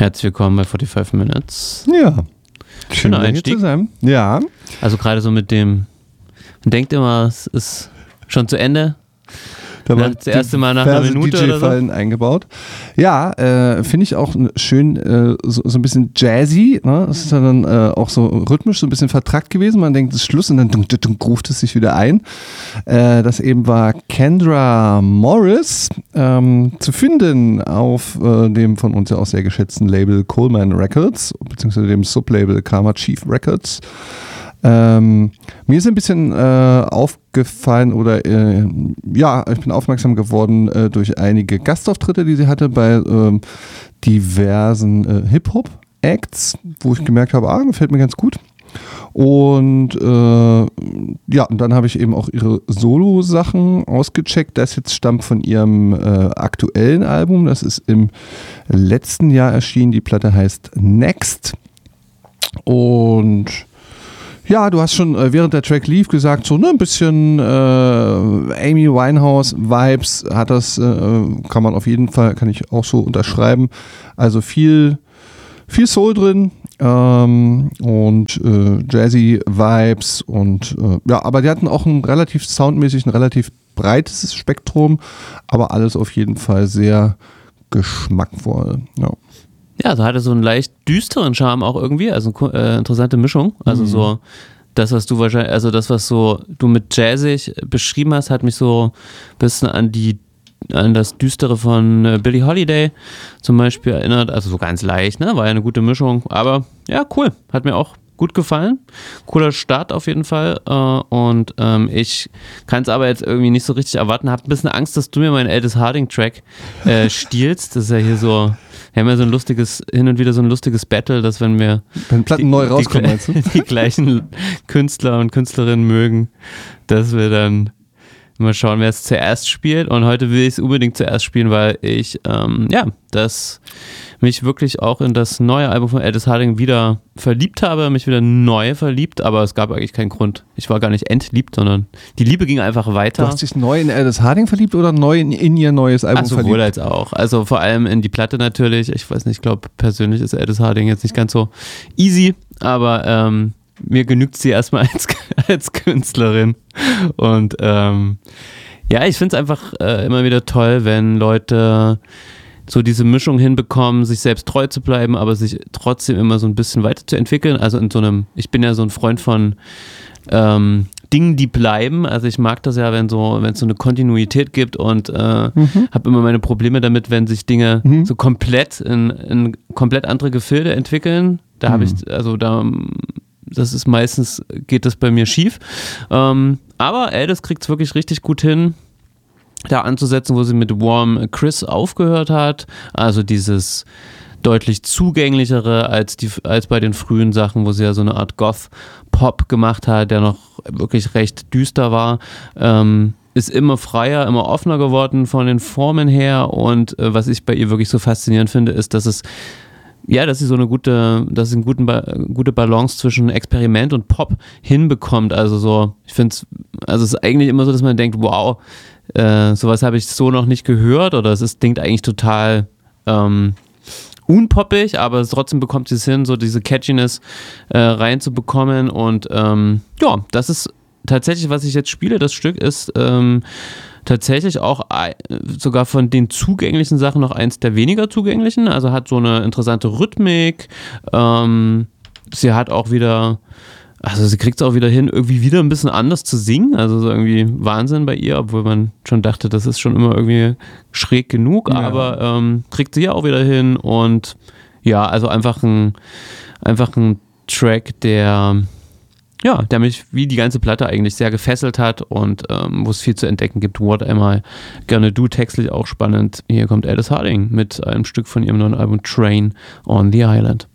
Herzlich willkommen bei 45 Minutes. Ja. Schöner Einstieg. Zu sein. Ja. Also gerade so mit dem, man denkt immer, es ist schon zu Ende. Da war das erste Mal nach einer Minute oder so. DJ-Fallen eingebaut. Ja, finde ich auch schön, so ein bisschen jazzy. Ne? Das ist ja dann auch so rhythmisch so ein bisschen vertrackt gewesen. Man denkt, es ist Schluss und dann ruft es sich wieder ein. Das eben war Kendra Morris, zu finden auf dem von uns ja auch sehr geschätzten Label Coleman Records, beziehungsweise dem Sublabel Karma Chief Records. Mir ist ein bisschen aufgefallen oder ich bin aufmerksam geworden durch einige Gastauftritte, die sie hatte bei diversen Hip-Hop-Acts, wo ich gemerkt habe, gefällt mir ganz gut. Und und dann habe ich eben auch ihre Solo-Sachen ausgecheckt. Das jetzt stammt von ihrem aktuellen Album, das ist im letzten Jahr erschienen. Die Platte heißt Next. Und ja, du hast schon während der Track lief gesagt, so ein bisschen Amy Winehouse-Vibes hat das, kann man auf jeden Fall, kann ich auch so unterschreiben. Also viel Soul drin und Jazzy Vibes und aber die hatten auch ein relativ breites Spektrum, aber alles auf jeden Fall sehr geschmackvoll. Ja. Ja, also hatte so einen leicht düsteren Charme auch irgendwie, also interessante Mischung. Also so das, was du wahrscheinlich, also das, was so du mit jazzig beschrieben hast, hat mich so ein bisschen an das Düstere von Billie Holiday zum Beispiel erinnert. Also so ganz leicht, ne? War ja eine gute Mischung. Aber ja, cool. Hat mir auch gut gefallen. Cooler Start auf jeden Fall. Und ich kann es aber jetzt irgendwie nicht so richtig erwarten. Hab ein bisschen Angst, dass du mir meinen Aldous Harding-Track stiehlst. Das ist ja hier so. Wir haben ja so ein lustiges, hin und wieder so ein lustiges Battle, dass wenn Platten neu rauskommen, meinst du? Die gleichen Künstler und Künstlerinnen mögen, dass wir dann mal schauen, wer es zuerst spielt. Und heute will ich es unbedingt zuerst spielen, weil ich, das mich wirklich auch in das neue Album von Aldous Harding wieder verliebt habe, mich wieder neu verliebt, aber es gab eigentlich keinen Grund. Ich war gar nicht entliebt, sondern die Liebe ging einfach weiter. Du hast dich neu in Aldous Harding verliebt oder neu in ihr neues Album verliebt? Sowohl als auch. Also vor allem in die Platte natürlich. Ich weiß nicht, ich glaube persönlich ist Aldous Harding jetzt nicht ganz so easy, aber mir genügt sie erstmal als Künstlerin. Und ich finde es einfach immer wieder toll, wenn Leute so diese Mischung hinbekommen, sich selbst treu zu bleiben, aber sich trotzdem immer so ein bisschen weiterzuentwickeln. Also in so einem, ich bin ja so ein Freund von Dingen, die bleiben. Also ich mag das ja, wenn es so eine Kontinuität gibt und habe immer meine Probleme damit, wenn sich Dinge so komplett in komplett andere Gefilde entwickeln. Da habe ich, das ist meistens, geht das bei mir schief. Aber Aldous kriegt es wirklich richtig gut hin, da anzusetzen, wo sie mit Warm Chris aufgehört hat. Also dieses deutlich zugänglichere als bei den frühen Sachen, wo sie ja so eine Art Goth-Pop gemacht hat, der noch wirklich recht düster war. Ist immer freier, immer offener geworden von den Formen her. Und was ich bei ihr wirklich so faszinierend finde, ist, dass sie so eine gute Balance zwischen Experiment und Pop hinbekommt. Also so, ich finde es ist eigentlich immer so, dass man denkt, wow, sowas habe ich so noch nicht gehört oder klingt eigentlich total unpoppig, aber trotzdem bekommt sie es hin, so diese Catchiness reinzubekommen und das ist tatsächlich, was ich jetzt spiele, das Stück ist tatsächlich auch sogar von den zugänglichen Sachen noch eins der weniger zugänglichen, also hat so eine interessante Rhythmik, sie hat auch wieder, also sie kriegt es auch wieder hin, irgendwie wieder ein bisschen anders zu singen, also so irgendwie Wahnsinn bei ihr, obwohl man schon dachte, das ist schon immer irgendwie schräg genug, aber kriegt sie ja auch wieder hin und ja, also einfach ein Track, der mich wie die ganze Platte eigentlich sehr gefesselt hat und wo es viel zu entdecken gibt. What Am I Gonna Do, textlich auch spannend. Hier kommt Aldous Harding mit einem Stück von ihrem neuen Album Train on the Island.